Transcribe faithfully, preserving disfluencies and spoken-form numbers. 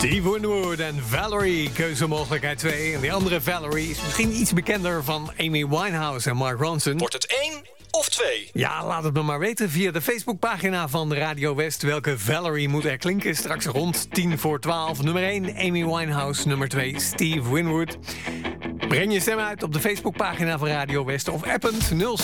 Steve Winwood en Valerie, keuzemogelijkheid twee. En die andere Valerie is misschien iets bekender van Amy Winehouse en Mark Ronson. Wordt het één of twee? Ja, laat het me maar weten via de Facebookpagina van Radio West. Welke Valerie moet er klinken? Straks rond tien voor twaalf. Nummer één, Amy Winehouse. Nummer twee, Steve Winwood. Breng je stem uit op de Facebookpagina van Radio West of append nul